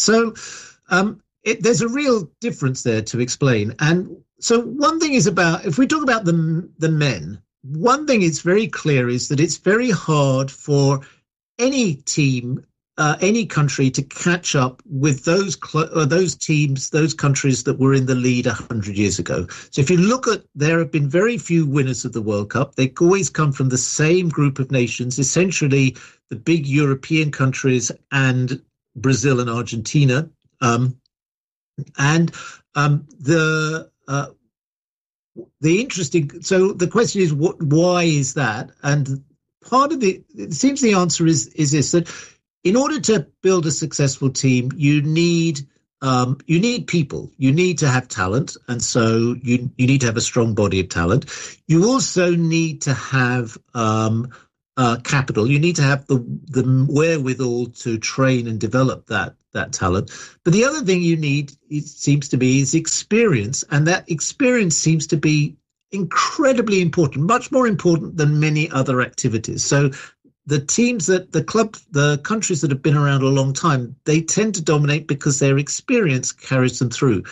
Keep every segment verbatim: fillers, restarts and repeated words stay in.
So um, it, there's a real difference there to explain. And so one thing is about, if we talk about the, the men, one thing is very clear is that it's very hard for any team, uh, any country to catch up with those cl- uh, those teams, those countries that were in the lead one hundred years ago. So if you look at, there have been very few winners of the World Cup. They always come from the same group of nations, essentially the big European countries and Brazil and Argentina. Um, and um, the uh, the interesting, so the question is, what? Why is that? And part of the, it seems the answer is is this, that in order to build a successful team, you need um, you need people. You need to have talent, and so you you need to have a strong body of talent. You also need to have um, uh, capital. You need to have the the wherewithal to train and develop that that talent. But the other thing you need, it seems to be, is experience, and that experience seems to be incredibly important, much more important than many other activities. So the teams that the club, the countries that have been around a long time, they tend to dominate because their experience carries them through.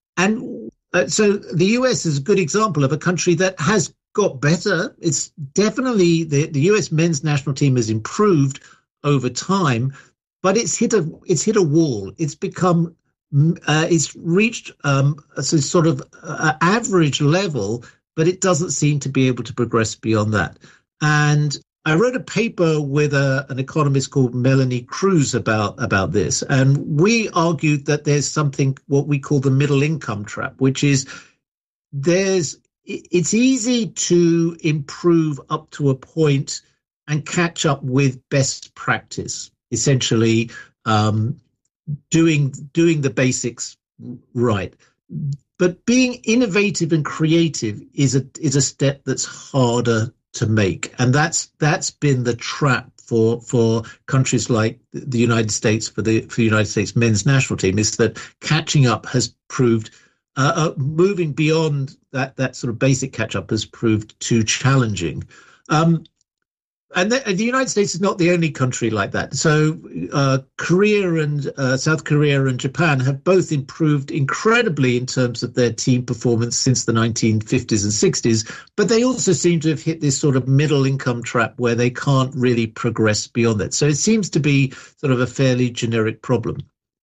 And uh, so the U S is a good example of a country that has got better. It's definitely, the, the U S men's national team has improved over time, but it's hit a it's hit a wall. It's become uh, it's reached um, a sort of uh, average level, but it doesn't seem to be able to progress beyond that. And I wrote a paper with a, an economist called Melanie Cruz about, about this. And we argued that there's something, what we call the middle income trap, which is there's, it's easy to improve up to a point and catch up with best practice, essentially um, doing, doing the basics right. But being innovative and creative is a, is a step that's harder to make, and that's that's been the trap for for countries like the United States, for the for the United States men's national team, is that catching up has proved uh, uh, moving beyond that that sort of basic catch up has proved too challenging. Um, And the, the United States is not the only country like that. So uh, Korea and uh, South Korea and Japan have both improved incredibly in terms of their team performance since the nineteen fifties and sixties. But they also seem to have hit this sort of middle income trap where they can't really progress beyond that. So it seems to be sort of a fairly generic problem.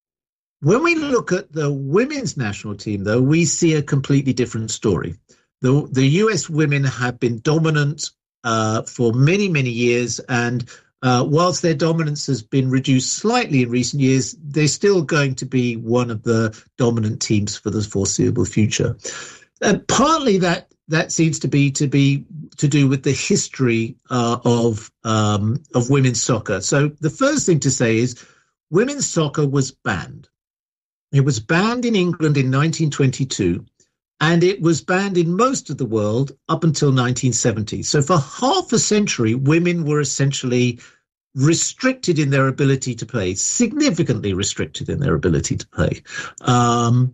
When we look at the women's national team, though, we see a completely different story. The, the U S women have been dominant Uh, for many, many years. And uh, whilst their dominance has been reduced slightly in recent years, they're still going to be one of the dominant teams for the foreseeable future. And partly that that seems to be to be to do with the history uh, of um, of women's soccer. So the first thing to say is women's soccer was banned. It was banned in England in nineteen twenty-two. And it was banned in most of the world up until nineteen seventy. So for half a century, women were essentially restricted in their ability to play, significantly restricted in their ability to play. Um,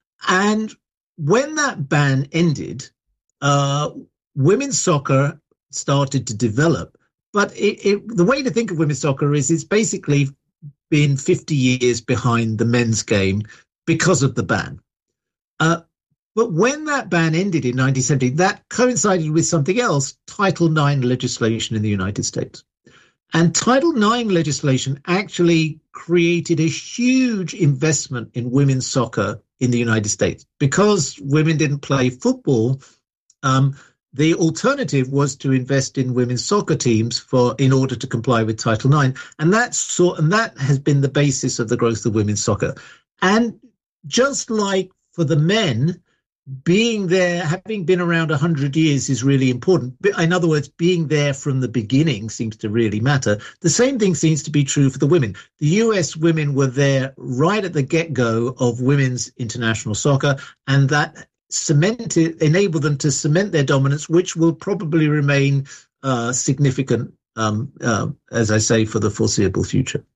and when that ban ended, uh, women's soccer started to develop. But it, it, the way to think of women's soccer is it's basically been fifty years behind the men's game because of the ban. Uh, But when that ban ended in nineteen seventy, that coincided with something else, Title nine legislation in the United States. And Title nine legislation actually created a huge investment in women's soccer in the United States. Because women didn't play football, um, the alternative was to invest in women's soccer teams for in order to comply with Title nine. And that's so, and that has been the basis of the growth of women's soccer. And just like for the men, being there, having been around one hundred years is really important. In other words, being there from the beginning seems to really matter. The same thing seems to be true for the women. The U S women were there right at the get-go of women's international soccer, and that cemented, enabled them to cement their dominance, which will probably remain uh, significant, um, uh, as I say, for the foreseeable future.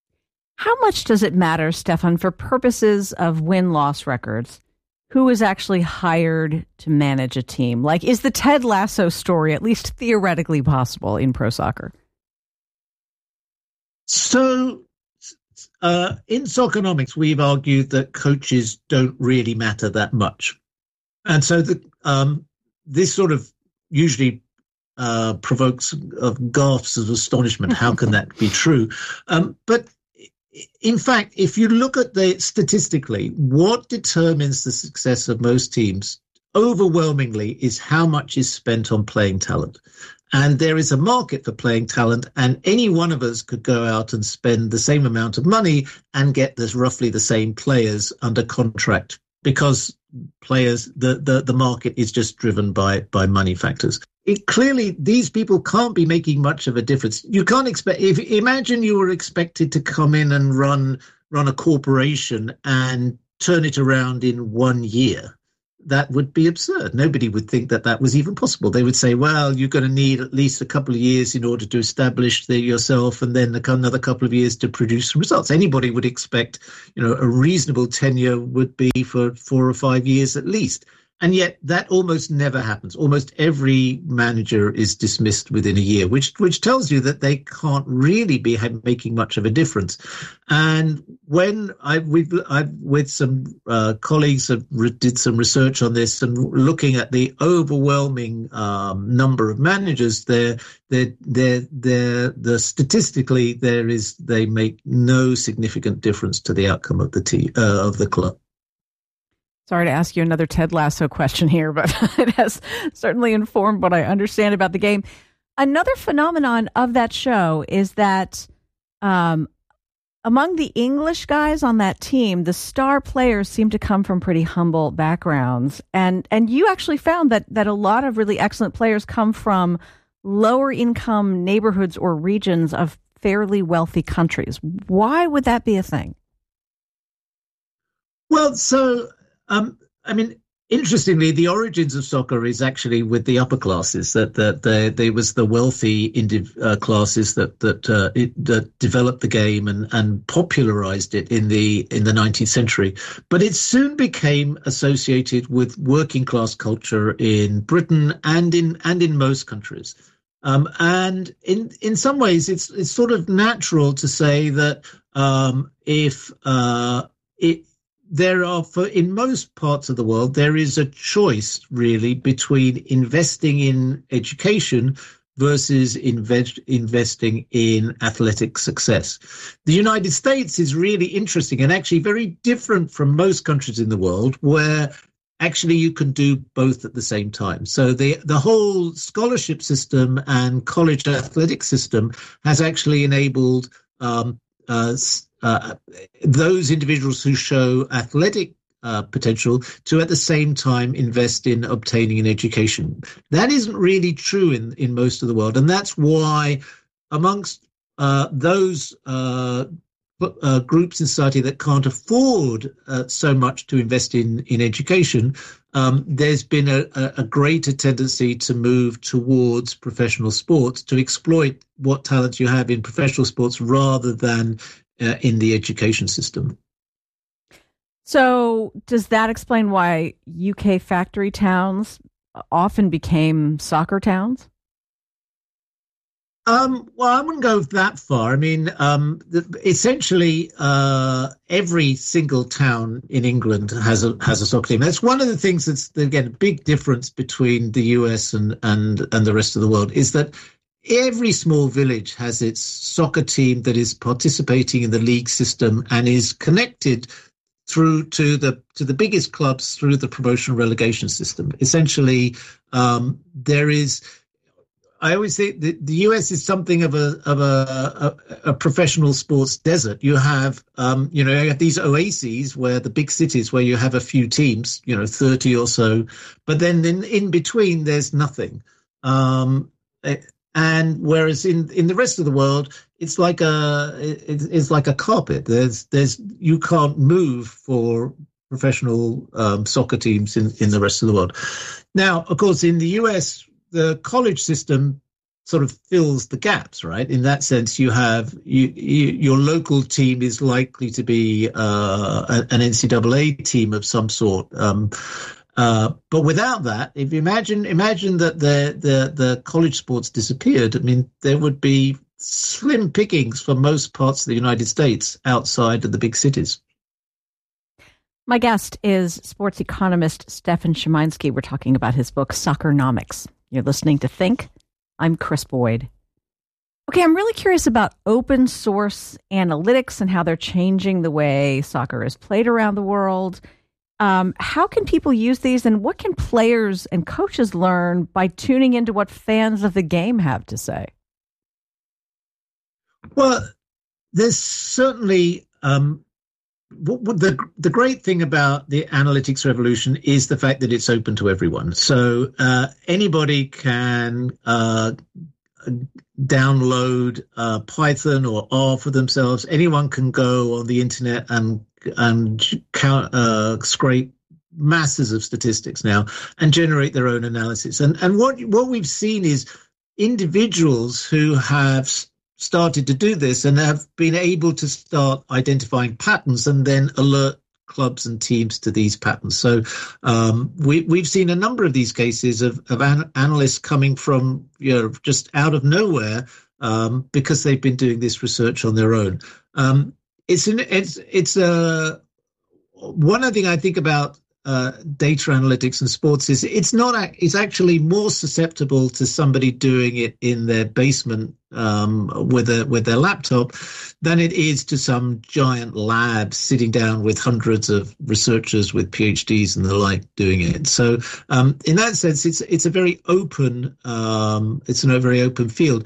How much does it matter, Stefan, for purposes of win-loss records, who is actually hired to manage a team? Like, is the Ted Lasso story at least theoretically possible in pro soccer? So, uh, in Soccernomics, we've argued that coaches don't really matter that much. And so the, um, this sort of usually uh, provokes uh, gasps of astonishment. How can that be true? Um, but in fact, if you look at the statistically, what determines the success of most teams overwhelmingly is how much is spent on playing talent. And there is a market for playing talent, and any one of us could go out and spend the same amount of money and get this roughly the same players under contract, because players, the, the, the market is just driven by, by money factors. It clearly, these people can't be making much of a difference. You can't expect, if imagine you were expected to come in and run, run a corporation and turn it around in one year. That would be absurd. Nobody would think that that was even possible. They would say, well, you're going to need at least a couple of years in order to establish the, yourself, and then another couple of years to produce some results. Anybody would expect, you know, a reasonable tenure would be for four or five years at least. And yet that almost never happens. Almost every manager is dismissed within a year, which which tells you that they can't really be making much of a difference. And when I we've I've with some uh, colleagues have re- did some research on this and looking at the overwhelming um, number of managers, there there there there the statistically there is they make no significant difference to the outcome of the team uh, of the club. Sorry to ask you another Ted Lasso question here, but it has certainly informed what I understand about the game. Another phenomenon of that show is that um, among the English guys on that team, the star players seem to come from pretty humble backgrounds. And and you actually found that that a lot of really excellent players come from lower income neighborhoods or regions of fairly wealthy countries. Why would that be a thing? Well, so... Um, I mean, interestingly, the origins of soccer is actually with the upper classes. That that there there was the wealthy indiv- uh, classes that that uh, it, that developed the game and, and popularized it in the in the nineteenth century. But it soon became associated with working class culture in Britain and in and in most countries. Um, and in in some ways, it's it's sort of natural to say that um, if uh, it. There are, for in most parts of the world, there is a choice really between investing in education versus invest, investing in athletic success. The United States is really interesting and actually very different from most countries in the world, where actually you can do both at the same time. So the, the whole scholarship system and college athletic system has actually enabled um, uh, Uh, those individuals who show athletic uh, potential to at the same time invest in obtaining an education. That isn't really true in, in most of the world. And that's why amongst uh, those uh, uh, groups in society that can't afford uh, so much to invest in, in education, um, there's been a, a greater tendency to move towards professional sports, to exploit what talents you have in professional sports rather than Uh, in the education system. So does that explain why U K factory towns often became soccer towns? Um, well, I wouldn't go that far. I mean, um, the, essentially, uh, every single town in England has a has a soccer team. That's one of the things that's, again, a big difference between the U S and and and the rest of the world is that every small village has its soccer team that is participating in the league system and is connected through to the to the biggest clubs through the promotion relegation system. Essentially, um, there is. I always think that the U S is something of a of a, a, a professional sports desert. You have, um, you know, you have these oases where the big cities where you have a few teams, you know, thirty or so, but then in, in between there's nothing. Um, And whereas in, in the rest of the world, it's like a it's like a carpet. There's there's you can't move for professional um, soccer teams in, in the rest of the world. Now, of course, in the U S, the college system sort of fills the gaps, right? In that sense, you have you, you, your local team is likely to be uh, an N C double A team of some sort. Um, Uh, but without that, if you imagine imagine that the, the, the college sports disappeared, I mean, there would be slim pickings for most parts of the United States outside of the big cities. My guest is sports economist Stefan Szymański. We're talking about his book, Soccernomics. You're listening to Think. I'm Chris Boyd. Okay, I'm really curious about open source analytics and how they're changing the way soccer is played around the world. Um, how can people use these, and what can players and coaches learn by tuning into what fans of the game have to say? Well, there's certainly um, what, what the the great thing about the analytics revolution is the fact that it's open to everyone. So uh, anybody can uh, download uh, Python or R for themselves. Anyone can go on the internet and and count, uh, scrape masses of statistics now and generate their own analysis. And and what what we've seen is individuals who have started to do this and have been able to start identifying patterns and then alert clubs and teams to these patterns. So um, we, we've seen a number of these cases of, of an, analysts coming from, you know, just out of nowhere um, because they've been doing this research on their own. Um, it's an, it's it's a one other thing I think about Uh, data analytics and sports is it's not it's actually more susceptible to somebody doing it in their basement um, with a with their laptop than it is to some giant lab sitting down with hundreds of researchers with PhDs and the like doing it. So um, in that sense, it's it's a very open um, it's a very open field.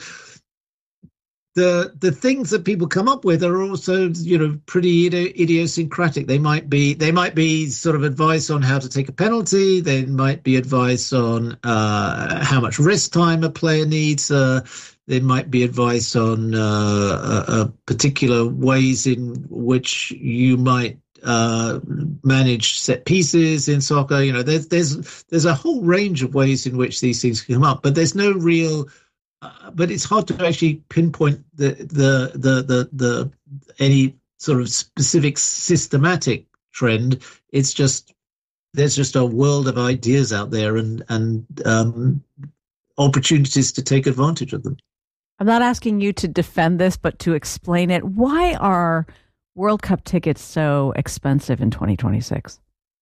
The the things that people come up with are also, you know, pretty idiosyncratic. They might be they might be sort of advice on how to take a penalty. They might be advice on uh, how much rest time a player needs. Uh, there might be advice on uh, uh, particular ways in which you might uh, manage set pieces in soccer. You know, there's there's there's a whole range of ways in which these things come up, but there's no real. Uh, but it's hard to actually pinpoint the, the the the the any sort of specific systematic trend. It's just there's just a world of ideas out there and and um, opportunities to take advantage of them. I'm not asking you to defend this, but to explain it. Why are World Cup tickets so expensive in twenty twenty-six?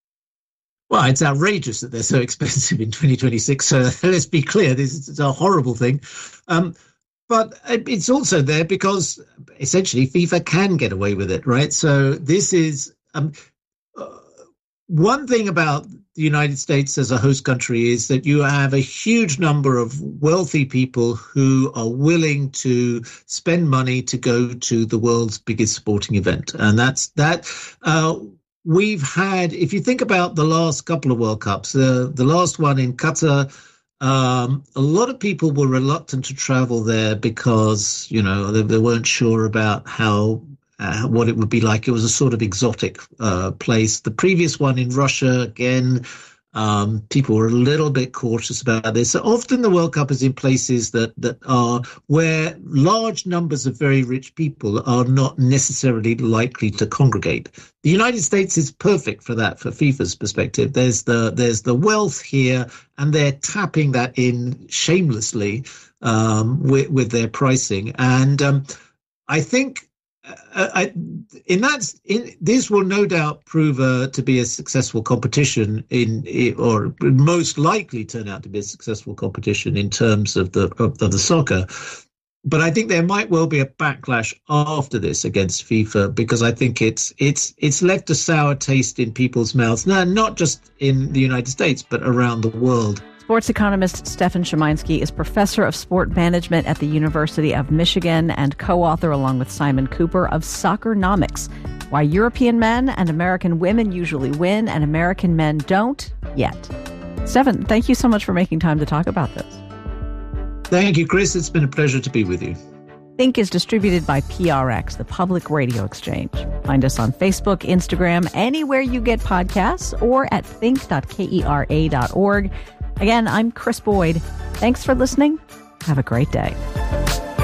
Well, it's outrageous that they're so expensive in twenty twenty-six. So let's be clear, this is a horrible thing. Um, but it's also there because essentially FIFA can get away with it, right? So this is um, uh, one thing about the United States as a host country is that you have a huge number of wealthy people who are willing to spend money to go to the world's biggest sporting event. And that's that. Uh, We've had, if you think about the last couple of World Cups, uh, the last one in Qatar, um, a lot of people were reluctant to travel there because, you know, they, they weren't sure about how, uh, what it would be like. It was a sort of exotic uh, place. The previous one in Russia, again, um, people were a little bit cautious about this. So often the World Cup is in places that, that are where large numbers of very rich people are not necessarily likely to congregate. The United States is perfect for that, for FIFA's perspective. There's the there's the wealth here, and they're tapping that in shamelessly um, with, with their pricing. And um, I think uh, I, in that, in, this will no doubt prove uh, to be a successful competition in, or most likely turn out to be a successful competition in terms of the of, of the soccer. But I think there might well be a backlash after this against FIFA because I think it's it's it's left a sour taste in people's mouths, now not just in the United States but around the world. Sports economist Stefan Szymański is professor of sport management at the University of Michigan and co-author, along with Simon Cooper, of Soccernomics: Why European Men and American Women Usually Win and American Men Don't Yet. Stefan, thank you so much for making time to talk about this. Thank you, Chris. It's been a pleasure to be with you. Think is distributed by P R X, the Public Radio Exchange. Find us on Facebook, Instagram, anywhere you get podcasts, or at think dot kera dot org. Again, I'm Chris Boyd. Thanks for listening. Have a great day.